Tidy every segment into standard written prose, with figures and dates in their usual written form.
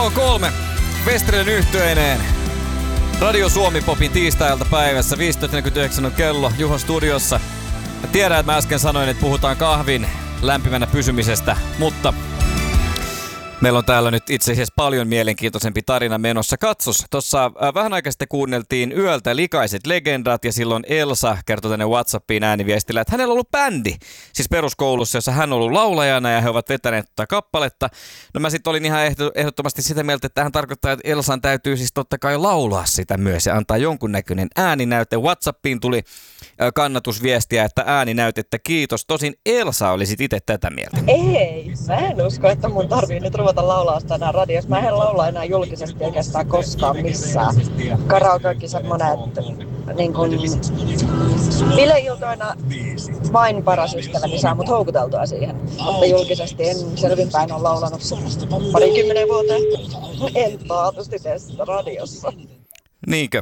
K3 Westerlön yhtyeineen. Radio Suomi Popin tiistailta päivässä 15.49 on kello Juhon studiossa. Mä tiedän, että mä äsken sanoin, että puhutaan kahvin lämpimänä pysymisestä, mutta meillä on täällä nyt itse asiassa paljon mielenkiintoisempi tarina menossa. Katsos, tuossa vähän aikaa sitten kuunneltiin Yöltä Likaiset legendat ja silloin Elsa kertoi tänne WhatsAppiin ääniviestillä, että hänellä on ollut bändi, siis peruskoulussa, jossa hän on ollut laulajana ja he ovat vetäneet tätä kappaletta. No mä sitten olin ihan ehdottomasti sitä mieltä, että tähän tarkoittaa, että Elsan täytyy siis totta kai laulaa sitä myös ja antaa jonkunnäköinen ääninäyte. WhatsAppiin tuli kannatusviestiä, että ääninäytettä kiitos. Tosin Elsa oli sit itse tätä mieltä. Ei, mä en usko, että mun tarvii nyt ruveta laulaa sitä enää radiossa. Mä en laula enää julkisesti oikeastaan koskaan missään. Karaokekin semmonen, että niin kun bileiltoina vain paras ystäväni saa mut houkuteltua siihen. Mutta julkisesti en selvinpäin ole laulanut 20 vuoteen. En taatusti tee sitä radiossa. Niinkö?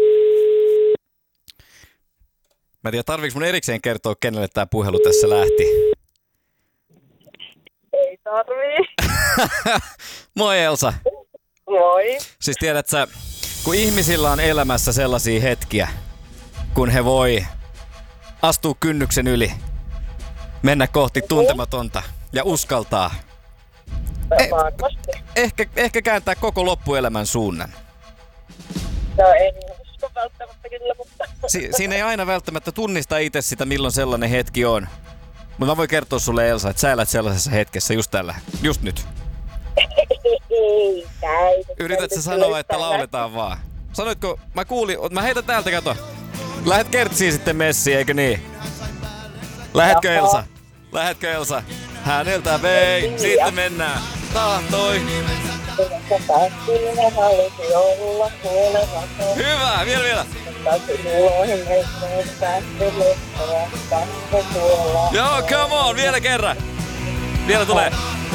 Mä en tiedä, tarviiko mun erikseen kertoa, kenelle tää puhelu tässä lähti? Ei tarvii. Moi Elsa. Moi. Siis tiedät sä, kun ihmisillä on elämässä sellaisia hetkiä, kun he voi astua kynnyksen yli, mennä kohti tuntematonta ja uskaltaa. Ehkä kääntää koko loppuelämän suunnan. No en usko välttämättä kyllä, mutta... Siinä ei aina välttämättä tunnista itse sitä, milloin sellainen hetki on. Mutta mä voin kertoa sulle Elsa, että sä elät sellaisessa hetkessä just nyt. Ei, Yrität sä sanoa, että lauletaan vaan? Sanoitko, mä heitän täältä, kato. Lähet Kertsiin sitten messiin, eikö niin? Lähetkö Elsa? Häneltä vei, sitten mennään. Tahtoi. Hyvä, vielä. Joo, come on, vielä kerran. Vielä tulee.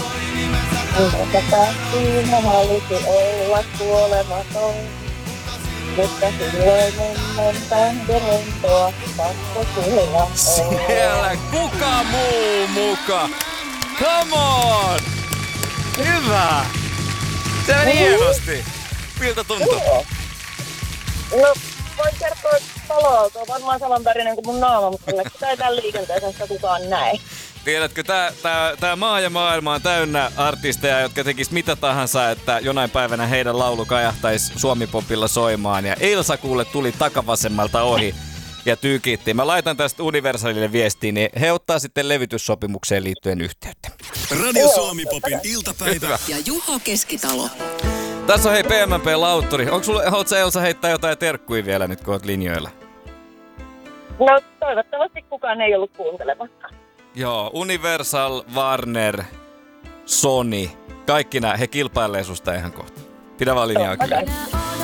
Siellä kuka muu muka. Come on. Hyvä. Se meni hienosti. Miltä tuntuu? No, voin kertoa, että talolta on varmaan samanvärinen kuin mun naama, mutta sitä ei tämän liikenteessä sitä kukaan näe. Tiedätkö, tää maa ja maailma on täynnä artisteja, jotka tekis mitä tahansa, että jonain päivänä heidän laulu kajahtaisi Suomi-popilla soimaan. Ja Elsa kuule tuli takavasemmalta ohi ja tyykitti. Mä laitan tästä Universalille viestiin, niin he ottaa sitten levytyssopimukseen liittyen yhteyttä. Radio Suomi-popin iltapäivä. Hyvä. Ja Juho Keskitalo. Tässä on hei PMP-lautturi. Haluatko sä Elsa heittää jotain terkkuja vielä nyt, kun oot linjoilla? No, toivottavasti kukaan ei ollut kuuntelemassa. Joo, Universal, Warner, Sony. Kaikki nämä, he kilpailee susta ihan kohta. Pidä vaan linjaa kyllä.